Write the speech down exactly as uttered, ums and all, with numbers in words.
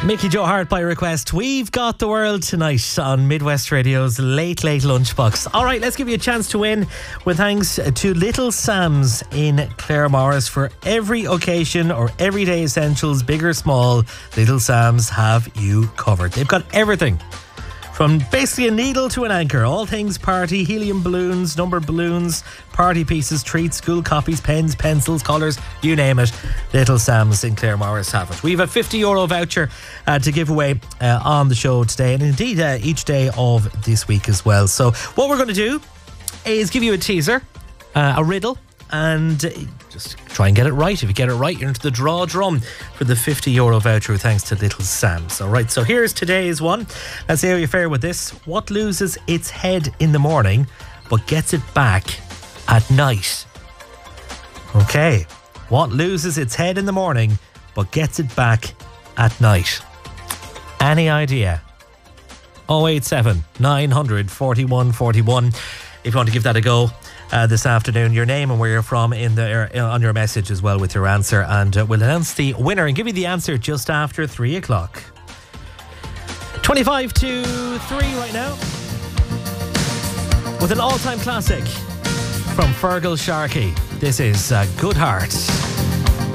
Mickey Joe Hart by request. We've got the world tonight on Midwest Radio's Late Late Lunchbox. All right, let's give you a chance to win with thanks to Little Sam's in Claremorris. For every occasion or everyday essentials, big or small, Little Sam's have you covered. They've got everything from basically a needle to an anchor. All things party, helium balloons, number balloons, party pieces, treats, school copies, pens, pencils, colours, you name it. Little Sam's in Claremorris have it. We have a fifty euro voucher uh, to give away uh, on the show today, and indeed uh, each day of this week as well. So what we're going to do is give you a teaser, uh, a riddle, and uh, just try and get it right. If you get it right, you're into the draw drum for the fifty euro voucher thanks to Little Sam's. All right, so here's today's one. Let's see how you fare with this. What loses its head in the morning but gets it back at night? Okay, what loses its head in the morning but gets it back at night? Any idea? oh eight seven, nine hundred, forty-one forty-one. If you want to give that a go uh, this afternoon, your name and where you're from in the uh, on your message as well with your answer, and uh, we'll announce the winner and give you the answer just after three o'clock. twenty-five to three right now with an all-time classic from Fergal Sharkey. This is uh, Good Heart.